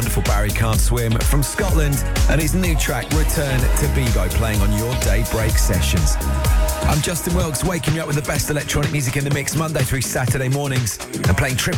wonderful Barry Can't Swim from Scotland and his new track Return to Bebo playing on your Daybreak sessions. I'm Justin Wilkes, waking you up with the best electronic music in the mix Monday through Saturday mornings and playing triple